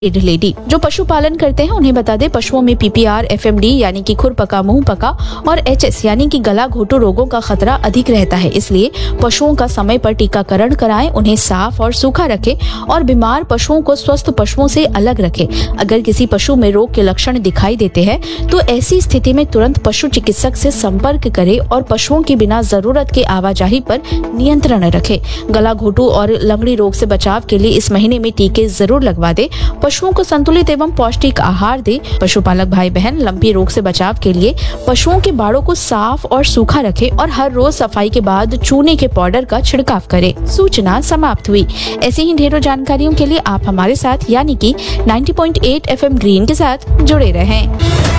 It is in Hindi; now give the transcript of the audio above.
लेडी जो पशुपालन करते हैं उन्हें बता दें, पशुओं में पीपीआर, एफएमडी यानी कि खुर पका, मुंह पका और एचएस यानी कि गला घोटू रोगों का खतरा अधिक रहता है। इसलिए पशुओं का समय पर टीकाकरण कराएं, उन्हें साफ और सूखा रखें और बीमार पशुओं को स्वस्थ पशुओं से अलग रखें। अगर किसी पशु में रोग के लक्षण दिखाई देते हैं तो ऐसी स्थिति में तुरंत पशु चिकित्सक से संपर्क करें और पशुओं की बिना जरूरत के आवाजाही पर नियंत्रण रखें। गला घोटू और लंगड़ी रोग से बचाव के लिए इस महीने में टीके जरूर लगवा दें। पशुओं को संतुलित एवं पौष्टिक आहार दें। पशुपालक भाई बहन, लंपी रोग से बचाव के लिए पशुओं के बाड़ों को साफ और सूखा रखें और हर रोज सफाई के बाद चूने के पाउडर का छिड़काव करें। सूचना समाप्त हुई। ऐसी ही ढेरों जानकारियों के लिए आप हमारे साथ यानी कि 90.8 FM ग्रीन के साथ जुड़े रहें।